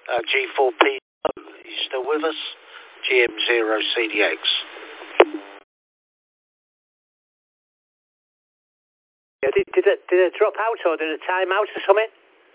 G4P, you still with us? GM0CDX. Yeah, did it drop out or did it time out or something?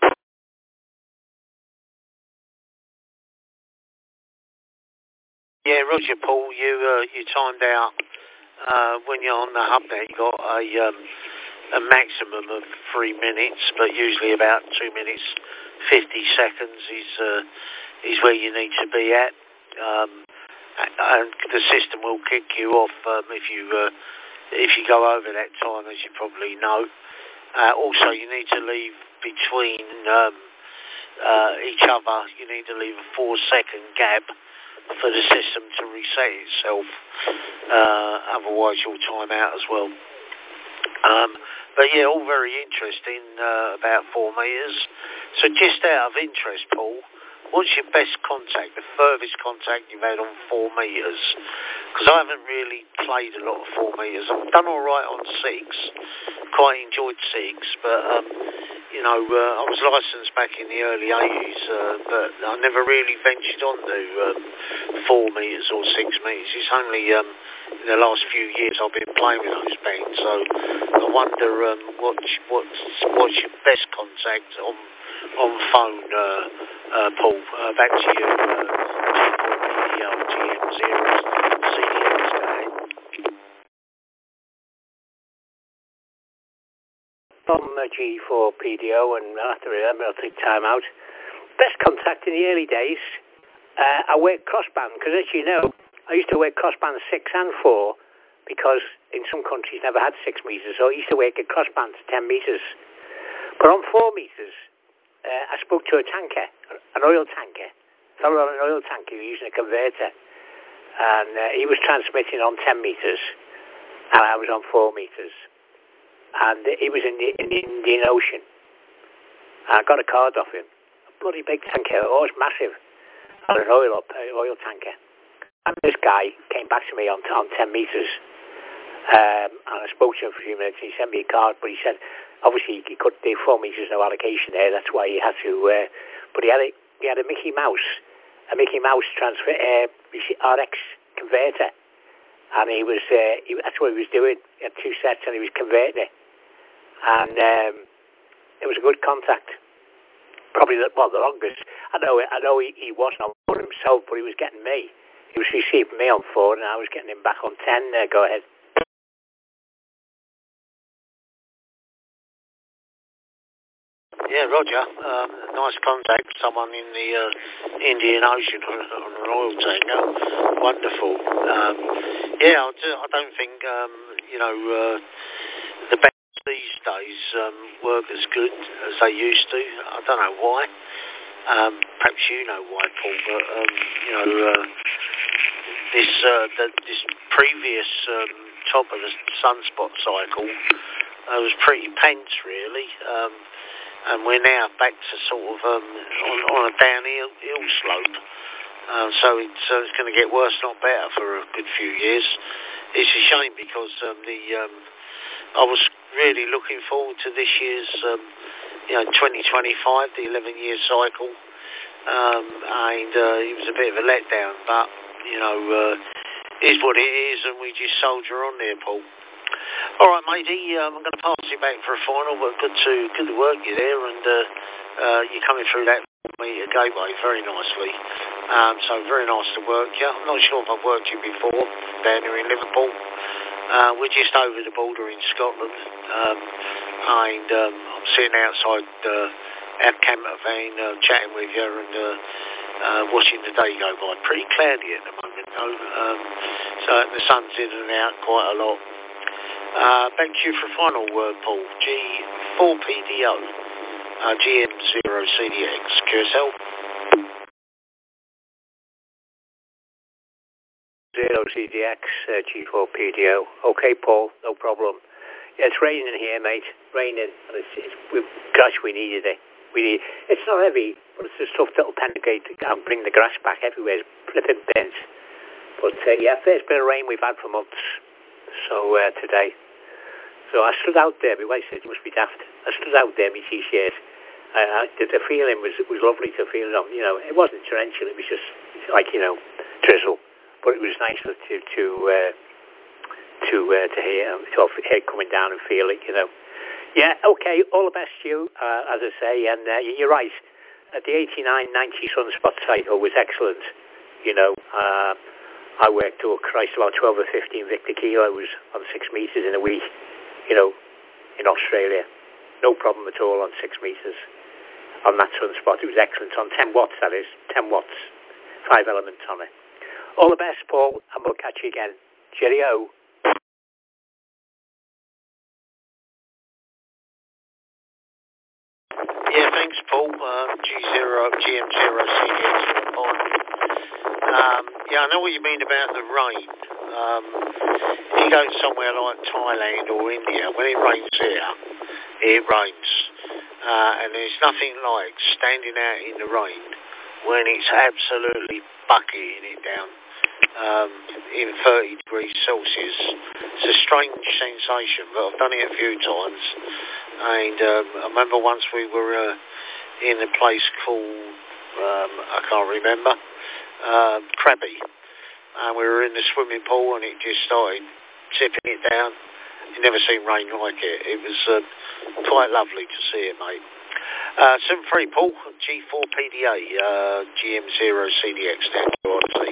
Yeah, Roger, Paul, you timed out. When you're on the hub there, you got a maximum of 3 minutes, but usually about 2 minutes 50 seconds is where you need to be at. And the system will kick you off if you go over that time, as you probably know. Also, you need to leave between each other. You need to leave a 4-second gap for the system to reset itself. Otherwise, you'll time out as well. But yeah, all very interesting about 4 meters. So just out of interest, Paul, what's your best contact, the furthest contact you've had on 4 meters? Because I haven't really played a lot of 4 meters. I've done all right on 6, quite enjoyed 6, but I was licensed back in the early 80s, but I never really ventured on to 4 meters or 6 meters. It's only in the last few years I've been playing with those bands, so I wonder what's your best contact on phone, Paul. Back to you, GM0CDX guy. From G4PDO, and I have to remember, I'll take time out. Best contact in the early days, I worked crossband, because as you know, I used to work crossband 6 and 4, because in some countries never had 6 meters, so I used to work at crossband 10 meters. But on 4 meters, I spoke to a tanker, an oil tanker, fellow on an oil tanker using a converter, and he was transmitting on 10 meters, and I was on 4 meters. And he was in the Indian Ocean. And I got a card off him. A bloody big tanker. Oh, it's massive. And an oil tanker. And this guy came back to me on 10 meters. And I spoke to him for a few minutes. He sent me a card, but he said, obviously, he couldn't do 4 meters, no allocation there. That's why he had to. But he had a Mickey Mouse transfer RX converter. And that's what he was doing. He had 2 sets and he was converting it. And it was a good contact. Probably the longest. I know he wasn't on 4 himself, but he was getting me. He was receiving me on 4 and I was getting him back on 10. Go ahead. Yeah, Roger. Nice contact. Someone in the Indian Ocean on an oil tanker. Wonderful. I don't think the bands these days work as good as they used to. I don't know why. Perhaps you know why, Paul. But this previous top of the sunspot cycle was pretty pants, really. And we're now back to sort of on a downhill slope. So it's going to get worse, not better, for a good few years. It's a shame because I was really looking forward to this year's 2025, the 11-year cycle, and it was a bit of a letdown. But is what it is, and we just soldier on there, Paul. All right, matey, I'm going to pass you back for a final, but good to work you there, and you're coming through that meter gateway very nicely. So very nice to work you. I'm not sure if I've worked you before down here in Liverpool. We're just over the border in Scotland, and I'm sitting outside our camper van chatting with you and watching the day go by. Pretty cloudy at the moment, though, so the sun's in and out quite a lot. Back to you for a final word, Paul. G4PDO, GM0CDX, QSL. 0CDX, G4PDO. Okay, Paul, no problem. Yeah, it's raining here, mate. Raining. And gosh, we needed it. It's not heavy, but it's the stuff that'll penetrate and bring the grass back everywhere. It's flipping bent. But first bit of rain we've had for months. So today. So I stood out there. My wife said it must be daft. I stood out there, my t-shirt, The feeling was lovely to feel. You know, it wasn't torrential. It was just like, you know, drizzle, but it was nice to hear coming down and feel it. You know. Yeah. Okay. All the best to you, as I say. And you're right. The 89-90 sunspot cycle was excellent. You know, I worked about 12 or 15 Victor kilos on 6 meters in a week. You know, in Australia, no problem at all on 6 meters on that sunspot. It was excellent on 10 watts. That is 10 watts, 5 elements on it. All the best, Paul, and we'll catch you again. Cheerio. Yeah, thanks, Paul. GM0CDX. Yeah, I know what you mean about the rain. If you go somewhere like Thailand or India, when it rains here, it rains. And there's nothing like standing out in the rain when it's absolutely bucketing it down in 30 degrees Celsius. It's a strange sensation, but I've done it a few times. And I remember once we were in a place called, I can't remember, Krabi. And we were in the swimming pool and it just started tipping it down. You never seen rain like it. It was quite lovely to see it, mate. 73 Paul, G4PDA, GM0CDX down to Odyssey.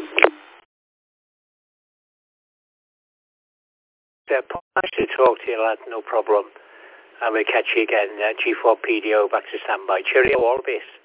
Paul, nice to talk to you, lad, no problem. I'm going to catch you again. G4PDO back to standby. Cheerio, all the best.